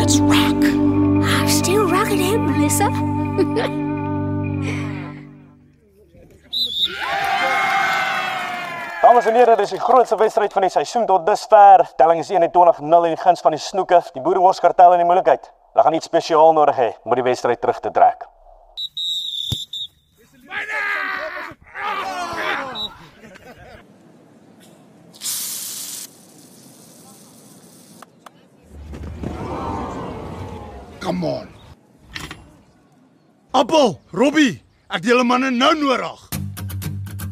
Let's rock. I'm still rocking him, Melissa. Dames en heren, dit is die grootste wedstrijd van die seisoen tot dusver. Telling is 21-0 in die guns van die snoeke. Die boereworskartel in die moeilikheid. Hulle gaan iets spesiaal nodig hê om die wedstrijd terug te trek. Come on. Appel, Robbie, ek het julle manne nou nodig.